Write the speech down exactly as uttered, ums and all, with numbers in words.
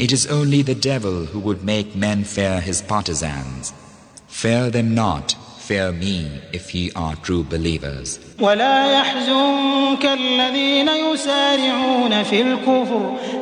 It is only the devil who would make men fear his partisans. Fear them not, fear me if ye are true believers. ولا يحزنك الذين يسارعون في الكفر